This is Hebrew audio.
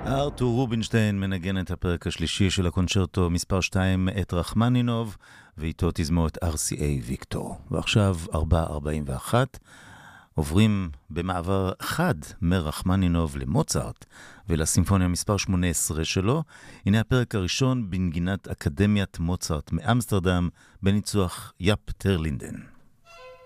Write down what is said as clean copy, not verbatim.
ארתור רובינשטיין מנגן את הפרק השלישי של הקונצ'רטו מספר 2 את רחמנינוב, ואיתו תזמורת RCA ויקטור. ועכשיו 4:41, עוברים במעבר חד מרחמנינוב למוצרט ולסימפוניה מספר 18 שלו. הנה הפרק הראשון בנגינת אקדמיית מוצרט מאמסטרדם בניצוח יפ טרלינדן.